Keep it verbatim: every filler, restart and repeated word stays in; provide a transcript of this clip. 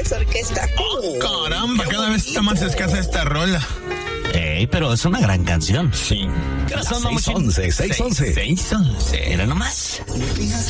Alex Orquesta. Oh, caramba, cada vez está más escasa esta rola. Ey, pero es una gran canción. Sí. ¿Qué hora son, seis once, seis once. seis once. Era nomás.